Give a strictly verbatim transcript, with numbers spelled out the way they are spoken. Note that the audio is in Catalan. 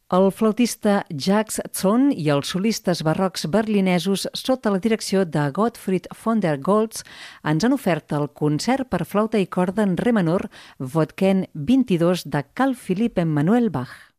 El flautista Jacques Zahn i els solistes barrocs berlinesos sota la direcció de Gottfried von der Goltz ens han ofert el concert per flauta i corda en re menor Vodken vint-i-dos de Carl Philipp Emanuel Bach.